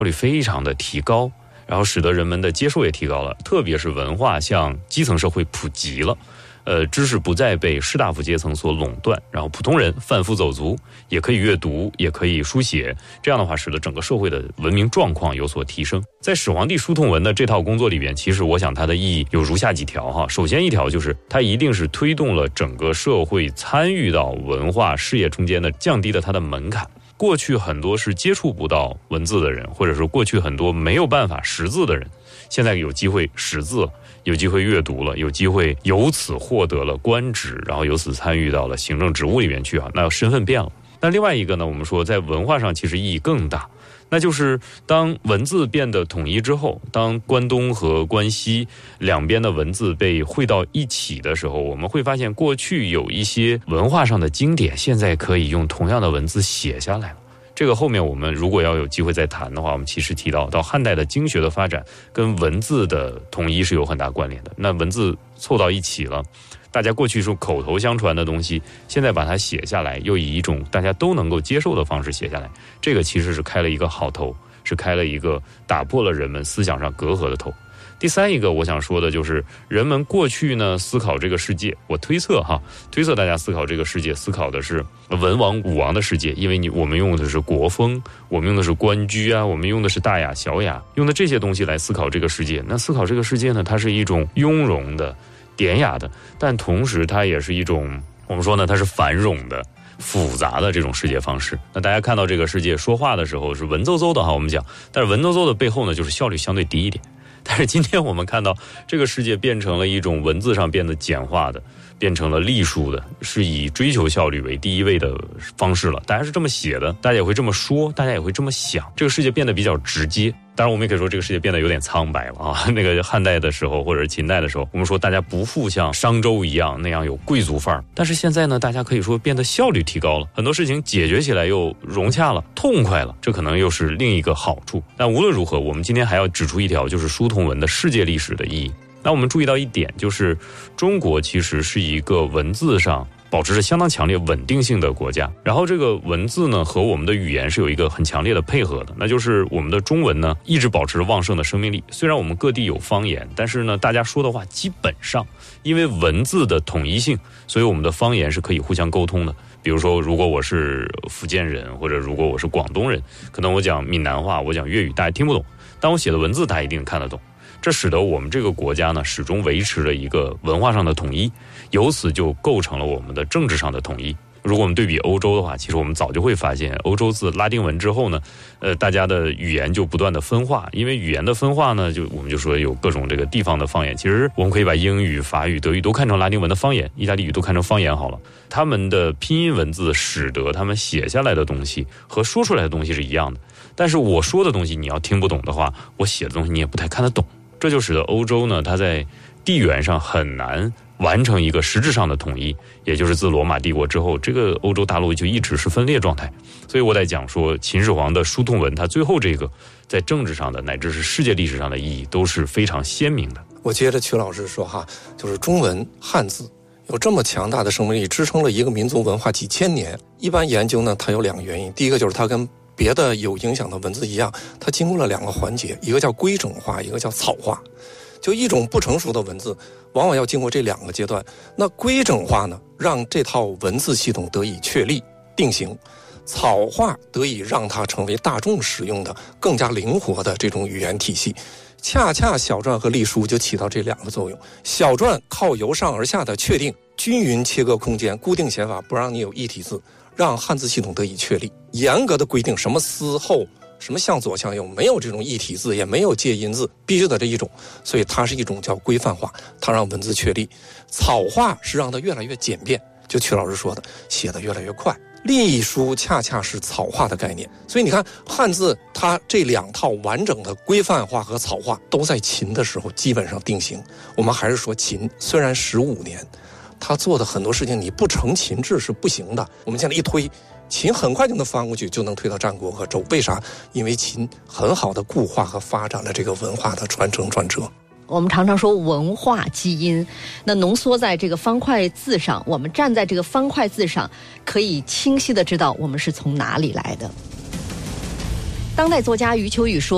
率非常的提高，然后使得人们的接受也提高了，特别是文化向基层社会普及了。知识不再被士大夫阶层所垄断，然后普通人贩夫走卒也可以阅读，也可以书写，这样的话使得整个社会的文明状况有所提升。在始皇帝书同文的这套工作里边，其实我想它的意义有如下几条哈。首先一条就是它一定是推动了整个社会参与到文化事业中间的，降低了它的门槛。过去很多是接触不到文字的人，或者是过去很多没有办法识字的人，现在有机会识字，有机会阅读了，有机会由此获得了官职，然后由此参与到了行政职务里面去啊，那身份变了。那另外一个呢，我们说在文化上其实意义更大，那就是当文字变得统一之后，当关东和关西两边的文字被汇到一起的时候，我们会发现过去有一些文化上的经典，现在可以用同样的文字写下来了。这个后面我们如果要有机会再谈的话，我们其实提到汉代的经学的发展跟文字的统一是有很大关联的。那文字凑到一起了，大家过去是口头相传的东西，现在把它写下来，又以一种大家都能够接受的方式写下来，这个其实是开了一个好头，是开了一个打破了人们思想上隔阂的头。第三一个我想说的就是人们过去呢思考这个世界，我推测大家思考这个世界，思考的是文王武王的世界，因为我们用的是国风，我们用的是官居啊，我们用的是大雅小雅，用的这些东西来思考这个世界。那思考这个世界呢，它是一种雍容的典雅的，但同时它也是一种我们说呢它是繁冗的复杂的这种世界方式。那大家看到这个世界说话的时候是文绉绉的哈，我们讲，但是文绉绉的背后呢就是效率相对低一点。但是今天我们看到这个世界变成了一种文字上变得简化的，变成了隶书的，是以追求效率为第一位的方式了。大家是这么写的，大家也会这么说，大家也会这么想，这个世界变得比较直接。当然我们也可以说这个世界变得有点苍白了啊。那个汉代的时候或者是秦代的时候，我们说大家不复像商周一样那样有贵族范儿，但是现在呢，大家可以说变得效率提高了，很多事情解决起来又融洽了，痛快了，这可能又是另一个好处。但无论如何，我们今天还要指出一条，就是书同文的世界历史的意义。那我们注意到一点，就是中国其实是一个文字上保持着相当强烈稳定性的国家，然后这个文字呢和我们的语言是有一个很强烈的配合的，那就是我们的中文呢一直保持着旺盛的生命力。虽然我们各地有方言，但是呢大家说的话基本上因为文字的统一性，所以我们的方言是可以互相沟通的。比如说如果我是福建人，或者如果我是广东人，可能我讲闽南话，我讲粤语，大家听不懂，但我写的文字大家一定看得懂。这使得我们这个国家呢始终维持了一个文化上的统一，由此就构成了我们的政治上的统一。如果我们对比欧洲的话，其实我们早就会发现，欧洲自拉丁文之后呢，大家的语言就不断的分化。因为语言的分化呢，我们就说有各种这个地方的方言。其实我们可以把英语、法语、德语都看成拉丁文的方言，意大利语都看成方言好了。他们的拼音文字使得他们写下来的东西和说出来的东西是一样的，但是我说的东西你要听不懂的话，我写的东西你也不太看得懂。这就使得欧洲呢，它在地缘上很难完成一个实质上的统一，也就是自罗马帝国之后，这个欧洲大陆就一直是分裂状态。所以我在讲说秦始皇的书同文，它最后这个在政治上的乃至是世界历史上的意义都是非常鲜明的。 我接着曲老师说哈，就是中文汉字有这么强大的生命力，支撑了一个民族文化几千年。一般研究呢，它有两个原因，第一个就是它跟别的有影响的文字一样，它经过了两个环节，一个叫规整化，一个叫草化。就一种不成熟的文字往往要经过这两个阶段。那规整化呢，让这套文字系统得以确立定型，草化得以让它成为大众使用的更加灵活的这种语言体系。恰恰小篆和隶书就起到这两个作用。小篆靠由上而下的确定，均匀切割空间，固定写法，不让你有异体字，让汉字系统得以确立。严格的规定什么思后，什么向左向右，没有这种异体字，也没有介音字，必须得这一种，所以它是一种叫规范化，它让文字确立。草化是让它越来越简便，就曲老师说的，写得越来越快。隶书恰恰是草化的概念，所以你看汉字它这两套完整的规范化和草化都在秦的时候基本上定型。我们还是说秦虽然15年，他做的很多事情你不成秦制是不行的。我们现在一推，秦很快就能翻过去，就能推到战国和周。为啥？因为秦很好的固化和发展了这个文化的传承传承。 我们常常说文化基因，那浓缩在这个方块字上，我们站在这个方块字上，可以清晰地知道我们是从哪里来的。当代作家余秋雨说，